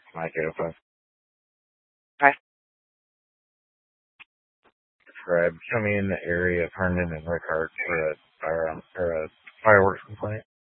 Mike 805. Hi. Describe. Show me in the area of Herndon and Rickhart for a firearm or a fireworks complaint.